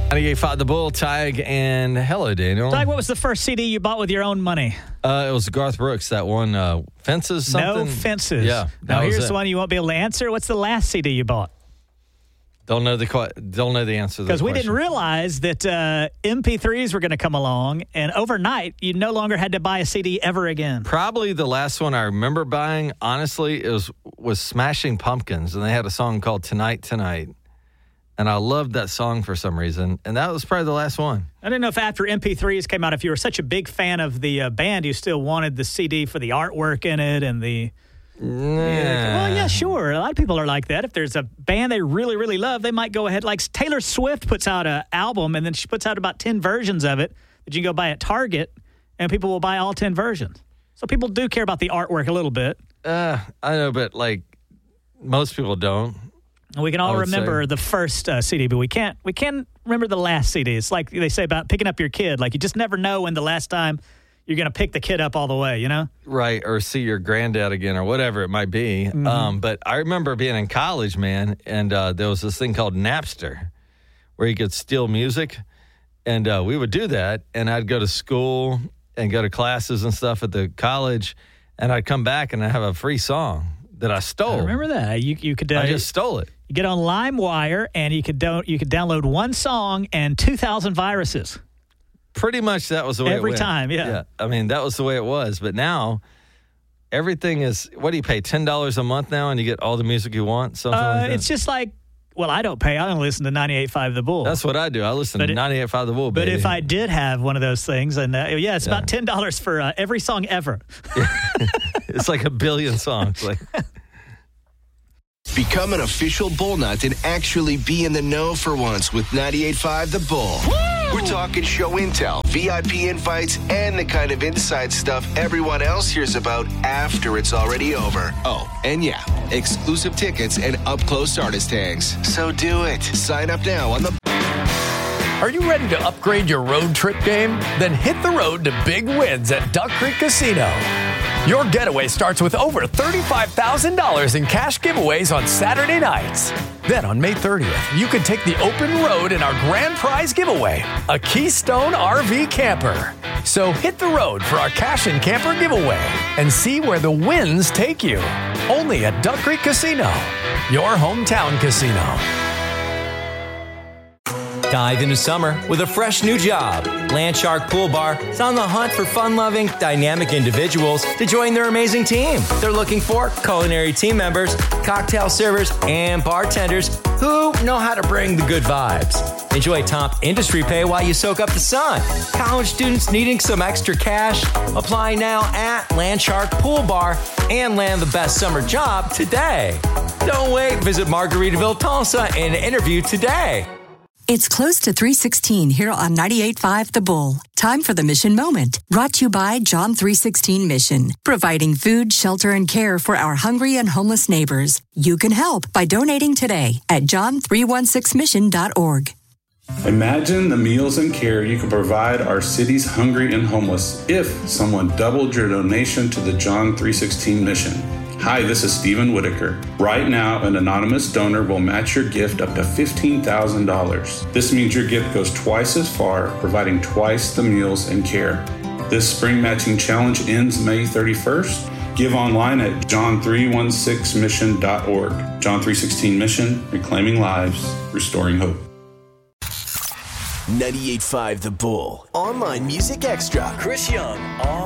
98.5 The Bull, Tig, and hello, Daniel. Tig, what was the first CD you bought with your own money? It was Garth Brooks, that one, Fences something. No Fences. Yeah. Now, here's the one you won't be able to answer. What's the last CD you bought? Don't know the answer. Because we didn't realize that MP3s were going to come along, and overnight, you no longer had to buy a CD ever again. Probably the last one I remember buying, honestly, was Smashing Pumpkins, and they had a song called Tonight, Tonight. And I loved that song for some reason, and that was probably the last one. I didn't know if after MP3s came out, if you were such a big fan of the band, you still wanted the CD for the artwork in it and the... Nah. Well, yeah, sure. A lot of people are like that. If there's a band they really, really love, they might go ahead. Like Taylor Swift puts out an album, and then she puts out about 10 versions of it that you can go buy at Target, and people will buy all 10 versions. So people do care about the artwork a little bit. I know, but like most people don't. We can all remember the first CD, but we can't remember the last CD. It's like they say about picking up your kid. Like you just never know when the last time you're going to pick the kid up all the way, you know? Right, or see your granddad again or whatever it might be. Mm-hmm. But I remember being in college, man, and there was this thing called Napster where you could steal music. And we would do that, and I'd go to school and go to classes and stuff at the college, and I'd come back and I'd have a free song that I stole. I remember that. You could I just stole it. You get on LimeWire, and you could download one song and 2,000 viruses. Pretty much that was the way every it went. time, yeah. I mean, that was the way it was. But now, everything is, what do you pay, $10 a month now, and you get all the music you want? Something like that? It's just like, well, I don't pay. I only listen to 98.5 The Bull. That's what I do. I listen to 98.5 The Bull, baby. But if I did have one of those things, and it's about $10 for every song ever. It's like a billion songs. Like... Become an official Bull Nut and actually be in the know for once with 98.5 The Bull. Woo! We're talking show intel, VIP invites, and the kind of inside stuff everyone else hears about after it's already over. Oh, and yeah, exclusive tickets and up-close artist tags. So do it. Sign up now on the... Are you ready to upgrade your road trip game? Then hit the road to big wins at Duck Creek Casino. Your getaway starts with over $35,000 in cash giveaways on Saturday nights. Then on May 30th, you can take the open road in our grand prize giveaway, a Keystone RV camper. So hit the road for our cash and camper giveaway and see where the wins take you. Only at Duck Creek Casino, your hometown casino. Dive into summer with a fresh new job. Landshark Pool Bar is on the hunt for fun-loving, dynamic individuals to join their amazing team. They're looking for culinary team members, cocktail servers, and bartenders who know how to bring the good vibes. Enjoy top industry pay while you soak up the sun. College students needing some extra cash? Apply now at Landshark Pool Bar and land the best summer job today. Don't wait. Visit Margaritaville, Tulsa and interview today. It's close to 3:16 here on 98.5 The Bull. Time for the Mission Moment. Brought to you by John 316 Mission. Providing food, shelter, and care for our hungry and homeless neighbors. You can help by donating today at john316mission.org. Imagine the meals and care you could provide our city's hungry and homeless if someone doubled your donation to the John 316 Mission. Hi, this is Stephen Whitaker. Right now, an anonymous donor will match your gift up to $15,000. This means your gift goes twice as far, providing twice the meals and care. This spring matching challenge ends May 31st. Give online at john316mission.org. John 316 Mission, reclaiming lives, restoring hope. 98.5 The Bull. Online Music Extra. Chris Young.